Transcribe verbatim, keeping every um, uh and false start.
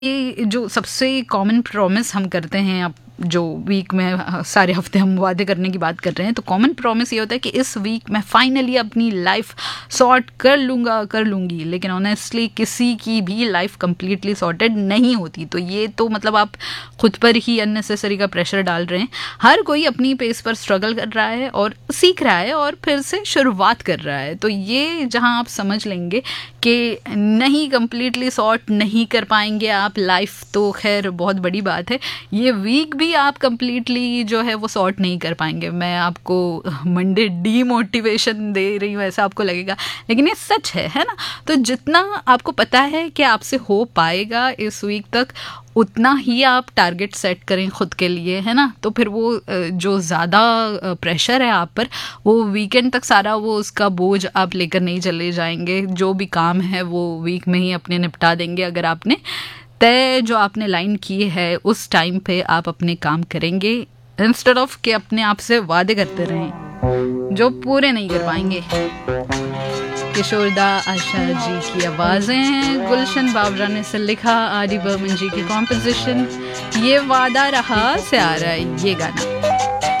ये जो सबसे कॉमन प्रॉमिस हम करते हैं, अब जो वीक में अ, सारे हफ्ते हम वादे करने की बात कर रहे हैं, तो कॉमन प्रॉमिस ये होता है कि इस वीक मैं फाइनली अपनी लाइफ सॉर्ट कर लूँगा कर लूँगी। लेकिन ऑनेस्टली किसी की भी लाइफ कंप्लीटली सॉर्टेड नहीं होती। तो ये तो मतलब आप खुद पर ही अननेसेसरी का प्रेशर डाल रहे हैं। हर कोई अपनी पेस पर स्ट्रगल कर रहा है और सीख रहा है और फिर से शुरुआत कर रहा है। तो ये जहाँ आप समझ लेंगे कि नहीं कंप्लीटली सॉर्ट नहीं कर पाएंगे आप लाइफ, तो खैर बहुत बड़ी बात है। ये वीक भी आप कंप्लीटली जो है वो सॉर्ट नहीं कर पाएंगे। मैं आपको मंडे डीमोटिवेशन दे रही हूँ ऐसा आपको लगेगा, लेकिन ये सच है है ना। तो जितना आपको पता है कि आपसे हो पाएगा इस वीक तक, उतना ही आप टारगेट सेट करें खुद के लिए, है ना। तो फिर वो अ, जो ज़्यादा प्रेशर है आप पर, वो वीकेंड तक सारा वो उसका बोझ आप लेकर नहीं चले जाएंगे। जो भी काम है वो वीक में ही अपने निपटा देंगे। अगर आपने तय जो आपने लाइन की है उस टाइम पे आप अपने काम करेंगे, इंस्टेड ऑफ कि अपने आप से वादे करते रहें जो पूरे नहीं कर पाएंगे। किशोरदा आशा जी की आवाज़ें हैं, गुलशन बाबरा ने से लिखा, आदि बर्मन जी की कॉम्पोजिशन, ये वादा रहा से आ रहा है ये गाना।